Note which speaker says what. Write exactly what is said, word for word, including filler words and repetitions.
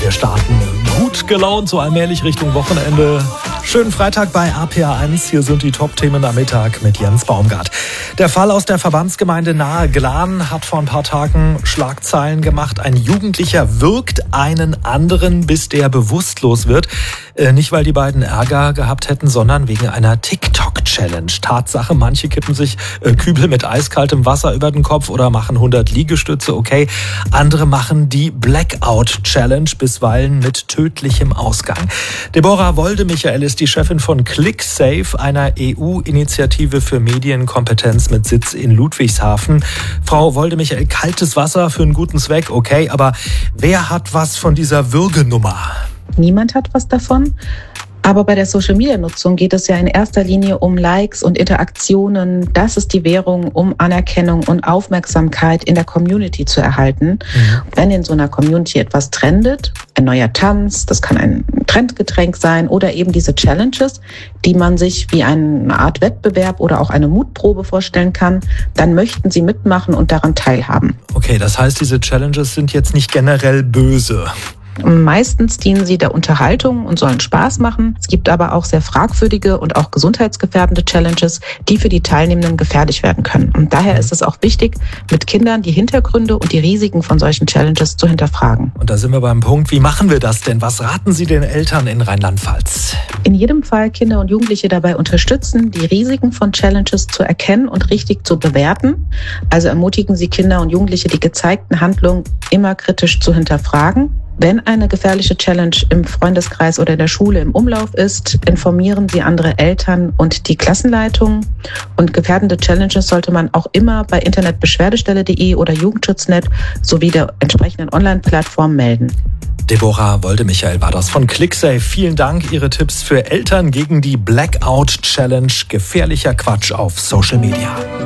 Speaker 1: Wir starten gut gelaunt so allmählich Richtung Wochenende. Schönen Freitag bei A P A eins. Hier sind die Top-Themen am Mittag mit Jens Baumgart. Der Fall aus der Verbandsgemeinde Nahe Glan hat vor ein paar Tagen Schlagzeilen gemacht. Ein Jugendlicher würgt einen anderen, bis der bewusstlos wird. Äh, nicht, weil die beiden Ärger gehabt hätten, sondern wegen einer TikTok-Challenge. Tatsache, manche kippen sich äh, Kübel mit eiskaltem Wasser über den Kopf oder machen hundert Liegestütze, okay. Andere machen die Blackout-Challenge, bisweilen mit tödlichem Ausgang. Deborah Wolde-Michael ist die Chefin von ClickSafe, einer E U-Initiative für Medienkompetenz mit Sitz in Ludwigshafen. Frau Wolde-Michael, kaltes Wasser für einen guten Zweck, okay, aber wer hat was von dieser Würgenummer?
Speaker 2: Niemand hat was davon. Aber bei der Social-Media-Nutzung geht es ja in erster Linie um Likes und Interaktionen. Das ist die Währung, um Anerkennung und Aufmerksamkeit in der Community zu erhalten. Mhm. Wenn in so einer Community etwas trendet, ein neuer Tanz, das kann ein Trendgetränk sein oder eben diese Challenges, die man sich wie eine Art Wettbewerb oder auch eine Mutprobe vorstellen kann, dann möchten sie mitmachen und daran teilhaben.
Speaker 1: Okay, das heißt, diese Challenges sind jetzt nicht generell böse.
Speaker 2: Meistens dienen sie der Unterhaltung und sollen Spaß machen. Es gibt aber auch sehr fragwürdige und auch gesundheitsgefährdende Challenges, die für die Teilnehmenden gefährlich werden können. Und daher ist es auch wichtig, mit Kindern die Hintergründe und die Risiken von solchen Challenges zu hinterfragen.
Speaker 1: Und da sind wir beim Punkt, wie machen wir das denn? Was raten Sie den Eltern in Rheinland-Pfalz?
Speaker 2: In jedem Fall Kinder und Jugendliche dabei unterstützen, die Risiken von Challenges zu erkennen und richtig zu bewerten. Also ermutigen Sie Kinder und Jugendliche, die gezeigten Handlungen immer kritisch zu hinterfragen. Wenn eine gefährliche Challenge im Freundeskreis oder in der Schule im Umlauf ist, informieren Sie andere Eltern und die Klassenleitung. Und gefährdende Challenges sollte man auch immer bei internetbeschwerdestelle punkt de oder Jugendschutznet sowie der entsprechenden Online-Plattform melden.
Speaker 1: Deborah Wolde-Michael war das von ClickSafe. Vielen Dank. Ihre Tipps für Eltern gegen die Blackout-Challenge. Gefährlicher Quatsch auf Social Media.